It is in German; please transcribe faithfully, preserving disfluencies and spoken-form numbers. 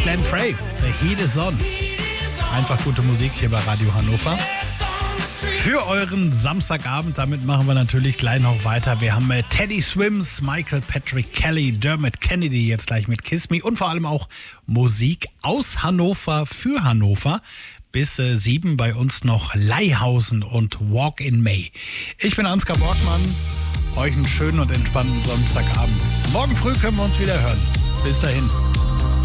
Glenn Frey, The Heat is On. Einfach gute Musik hier bei Radio Hannover. Für euren Samstagabend, damit machen wir natürlich gleich noch weiter. Wir haben äh, Teddy Swims, Michael Patrick Kelly, Dermot Kennedy jetzt gleich mit Kiss Me und vor allem auch Musik aus Hannover für Hannover. Bis äh, sieben bei uns noch Leihhausen und Walk in May. Ich bin Ansgar Borgmann. Euch einen schönen und entspannten Samstagabend. Morgen früh können wir uns wieder hören. Bis dahin.